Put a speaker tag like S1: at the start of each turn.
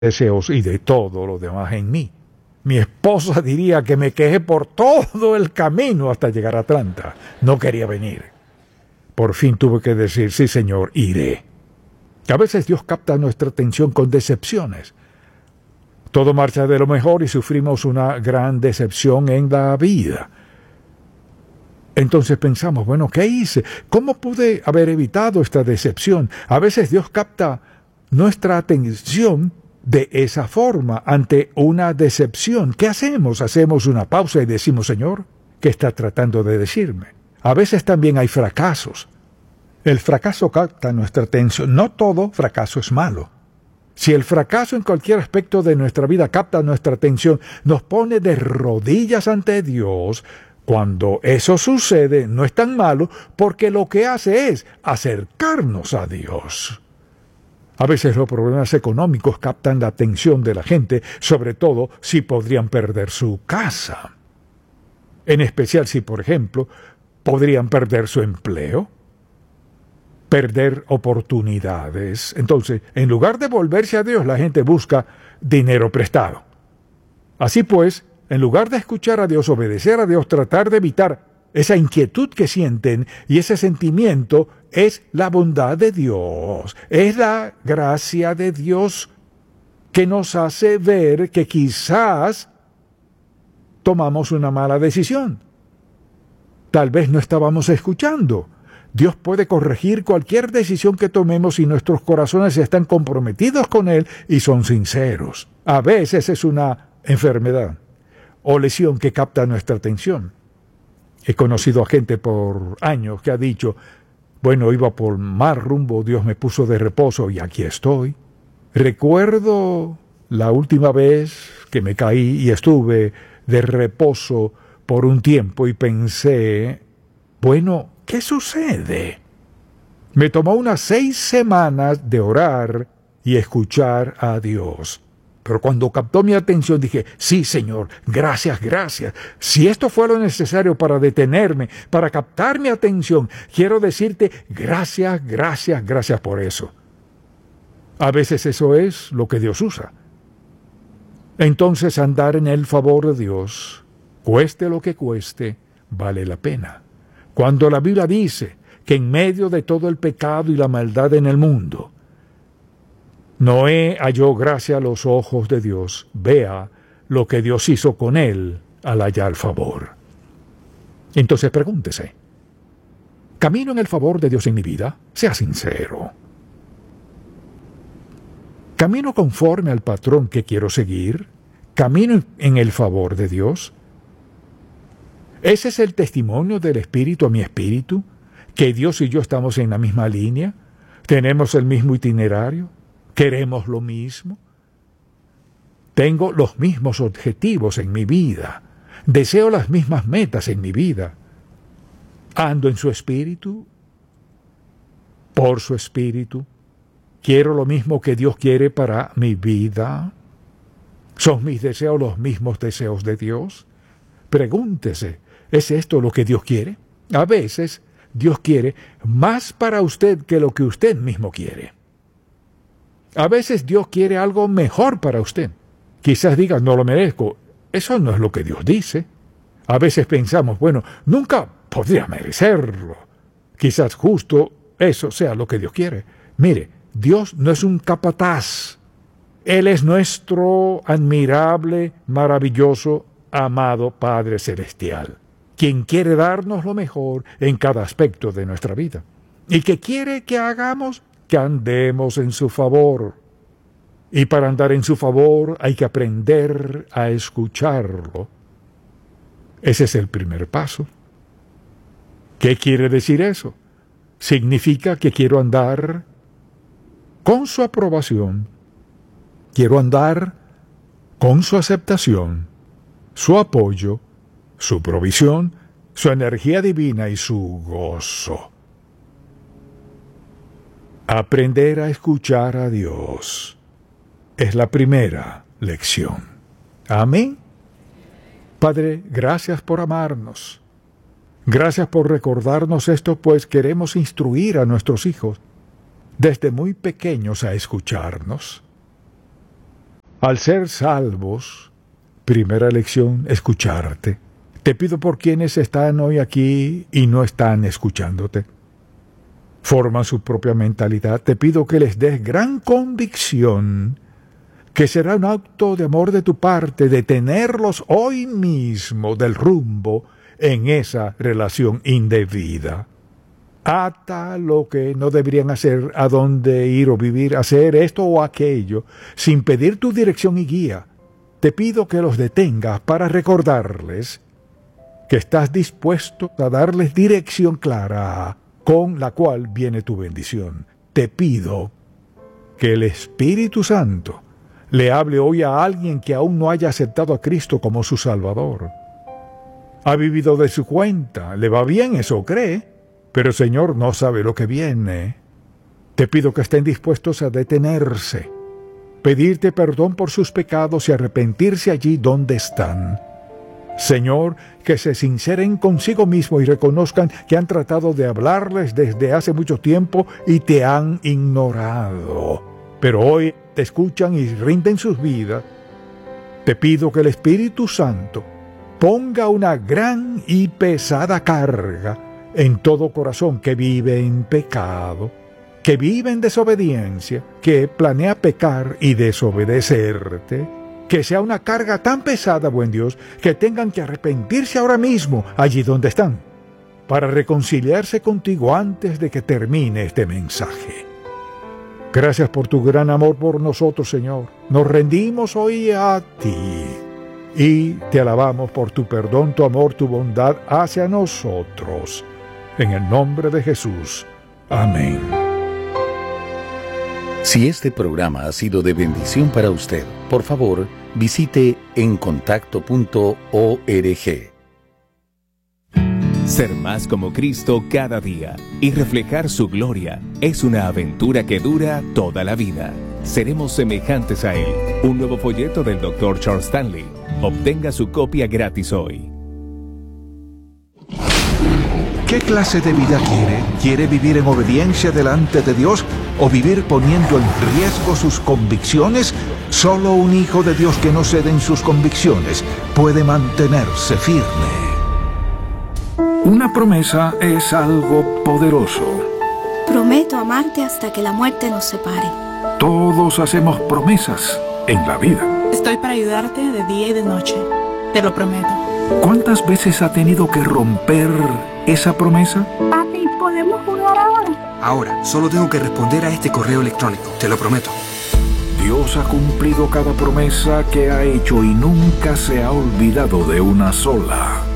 S1: deseos y de todo lo demás en mí. Mi esposa diría que me quejé por todo el camino hasta llegar a Atlanta. No quería venir. Por fin tuve que decir, sí, Señor, iré. A veces Dios capta nuestra atención con decepciones. Todo marcha de lo mejor y sufrimos una gran decepción en la vida. Entonces pensamos, bueno, ¿qué hice? ¿Cómo pude haber evitado esta decepción? A veces Dios capta nuestra atención de esa forma ante una decepción. ¿Qué hacemos? Hacemos una pausa y decimos, Señor, ¿qué está tratando de decirme? A veces también hay fracasos. El fracaso capta nuestra atención. No todo fracaso es malo. Si el fracaso en cualquier aspecto de nuestra vida capta nuestra atención, nos pone de rodillas ante Dios. Cuando eso sucede, no es tan malo porque lo que hace es acercarnos a Dios. A veces los problemas económicos captan la atención de la gente, sobre todo si podrían perder su casa. En especial si, por ejemplo, podrían perder su empleo, perder oportunidades. Entonces, en lugar de volverse a Dios, la gente busca dinero prestado. Así pues, en lugar de escuchar a Dios, obedecer a Dios, tratar de evitar esa inquietud que sienten y ese sentimiento, es la bondad de Dios, es la gracia de Dios que nos hace ver que quizás tomamos una mala decisión. Tal vez no estábamos escuchando. Dios puede corregir cualquier decisión que tomemos si nuestros corazones están comprometidos con Él y son sinceros. A veces es una enfermedad o lesión que capta nuestra atención. He conocido a gente por años que ha dicho, bueno, iba por mal rumbo, Dios me puso de reposo y aquí estoy. Recuerdo la última vez que me caí y estuve de reposo por un tiempo y pensé, bueno, ¿qué sucede? Me tomó unas 6 semanas de orar y escuchar a Dios. Pero cuando captó mi atención dije, sí, Señor, gracias, gracias. Si esto fue lo necesario para detenerme, para captar mi atención, quiero decirte gracias, gracias, gracias por eso. A veces eso es lo que Dios usa. Entonces andar en el favor de Dios, cueste lo que cueste, vale la pena. Cuando la Biblia dice que en medio de todo el pecado y la maldad en el mundo, Noé halló gracia a los ojos de Dios. Vea lo que Dios hizo con él al hallar favor. Entonces pregúntese, ¿camino en el favor de Dios en mi vida? Sea sincero. ¿Camino conforme al patrón que quiero seguir? ¿Camino en el favor de Dios? ¿Ese es el testimonio del Espíritu a mi espíritu? ¿Que Dios y yo estamos en la misma línea? ¿Tenemos el mismo itinerario? ¿Queremos lo mismo? Tengo los mismos objetivos en mi vida. Deseo las mismas metas en mi vida. ¿Ando en su espíritu? ¿Por su espíritu? ¿Quiero lo mismo que Dios quiere para mi vida? ¿Son mis deseos los mismos deseos de Dios? Pregúntese, ¿es esto lo que Dios quiere? A veces Dios quiere más para usted que lo que usted mismo quiere. A veces Dios quiere algo mejor para usted. Quizás diga, no lo merezco. Eso no es lo que Dios dice. A veces pensamos, bueno, nunca podría merecerlo. Quizás justo eso sea lo que Dios quiere. Mire, Dios no es un capataz. Él es nuestro admirable, maravilloso, amado Padre Celestial, quien quiere darnos lo mejor en cada aspecto de nuestra vida. ¿Y qué quiere que hagamos? Que andemos en su favor. Y para andar en su favor hay que aprender a escucharlo. Ese es el primer paso. ¿Qué quiere decir eso? Significa que quiero andar con su aprobación. Quiero andar con su aceptación, su apoyo, su provisión, su energía divina y su gozo. Aprender a escuchar a Dios es la primera lección. Amén. Padre, gracias por amarnos. Gracias por recordarnos esto, pues queremos instruir a nuestros hijos desde muy pequeños a escucharnos. Al ser salvos, primera lección, escucharte. Te pido por quienes están hoy aquí y no están escuchándote. Forman su propia mentalidad. Te pido que les des gran convicción, que será un acto de amor de tu parte detenerlos hoy mismo del rumbo en esa relación indebida. Ata lo que no deberían hacer, a dónde ir o vivir, hacer esto o aquello, sin pedir tu dirección y guía. Te pido que los detengas para recordarles que estás dispuesto a darles dirección clara, con la cual viene tu bendición. Te pido que el Espíritu Santo le hable hoy a alguien que aún no haya aceptado a Cristo como su Salvador. Ha vivido de su cuenta, le va bien, eso cree, pero el Señor no sabe lo que viene. Te pido que estén dispuestos a detenerse, pedirte perdón por sus pecados y arrepentirse allí donde están. Señor, que se sinceren consigo mismo y reconozcan que han tratado de hablarles desde hace mucho tiempo y te han ignorado. Pero hoy te escuchan y rinden sus vidas. Te pido que el Espíritu Santo ponga una gran y pesada carga en todo corazón que vive en pecado, que vive en desobediencia, que planea pecar y desobedecerte. Que sea una carga tan pesada, buen Dios, que tengan que arrepentirse ahora mismo, allí donde están, para reconciliarse contigo antes de que termine este mensaje. Gracias por tu gran amor por nosotros, Señor. Nos rendimos hoy a ti y te alabamos por tu perdón, tu amor, tu bondad hacia nosotros. En el nombre de Jesús. Amén.
S2: Si este programa ha sido de bendición para usted, por favor, visite encontacto.org.
S3: Ser más como Cristo cada día y reflejar su gloria es una aventura que dura toda la vida. Seremos semejantes a Él. Un nuevo folleto del Dr. Charles Stanley. Obtenga su copia gratis hoy.
S4: ¿Qué clase de vida quiere? ¿Quiere vivir en obediencia delante de Dios o vivir poniendo en riesgo sus convicciones? Solo un hijo de Dios que no cede en sus convicciones puede mantenerse firme.
S5: Una promesa es algo poderoso.
S6: Prometo amarte hasta que la muerte nos separe.
S5: Todos hacemos promesas en la vida.
S7: Estoy para ayudarte de día y de noche. Te lo prometo.
S5: ¿Cuántas veces ha tenido que romper esa promesa?
S8: Papi, ¿podemos jugar ahora?
S9: Ahora, solo tengo que responder a este correo electrónico, te lo prometo.
S5: Dios ha cumplido cada promesa que ha hecho y nunca se ha olvidado de una sola.